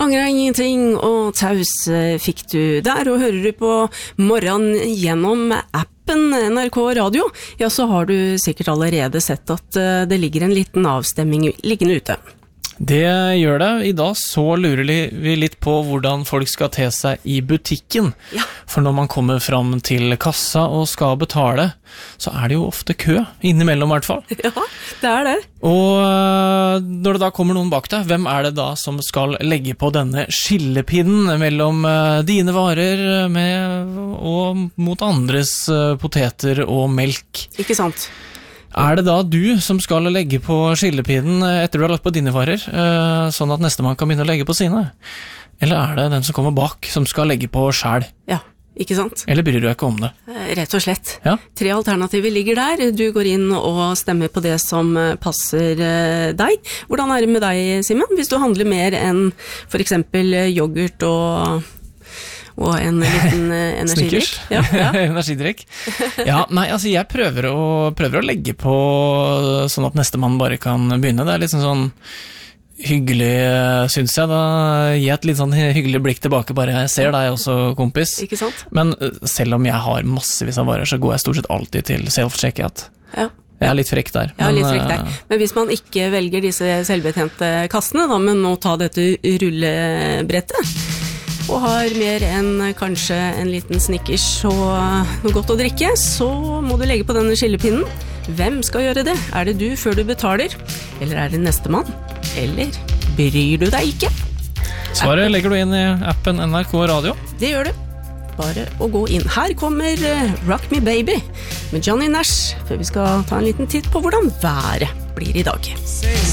Angrer ingenting, og taus fikk du der, og hører du på morgenen gjennom appen NRK Radio, ja, så har du sikkert allerede sett at det ligger en liten avstemming liggende ute. Det gjør det. I dag så lurer vi litt på hvordan folk skal te seg i butikken. Ja. For når man kommer fram til kassa og skal betale, så det jo ofte kø, innimellom I hvert fall. Ja, det det. Og når det da kommer noen bak deg, hvem det da som skal legge på denne skillepinnen mellom dine varer og mot andres poteter og melk? Ikke sant? Det da du som skal legge på skillepinnen etter du har lagt på dine varer, sånn at nestemann kan begynne å legge på sine? Eller det den som kommer bak som skal legge på selv? Ja, ikke sant? Eller bryr du deg ikke om det? Rett og slett. Ja. 3 alternativer ligger der. Du går inn og stemmer på det som passer deg. Hvordan det med deg, Simen? Hvis du handler mer enn for eksempel yoghurt og en liten energidrikk. Ja. Energidrikk. Ja, nei, altså jeg prøver å legge på sånn at nestemann bare kan begynne. Det litt sånn hyggelig, synes jeg. Da gir jeg et litt sånn hyggelig blikk tilbake, bare jeg ser deg også, kompis. Ikke sant? Men selv om jeg har massevis av varer, så går jeg stort sett alltid til self-checkout. Ja. Jeg litt frekk der. Ja, litt frekk der. Men hvis man ikke velger disse selvbetjente kassene, da, men nå ta dette rullebrettet, og har mer enn kanskje en liten Snickers og noe godt å drikke, så må du legge på denne skillepinnen. Hvem skal gjøre det? Det du før du betaler? Eller det nestemann? Eller bryr du deg ikke? Svaret legger du inn I appen NRK Radio. Det gjør du. Bare å gå inn. Her kommer Rock Me Baby med Johnny Nash, før vi skal ta en liten titt på hvordan været blir I dag.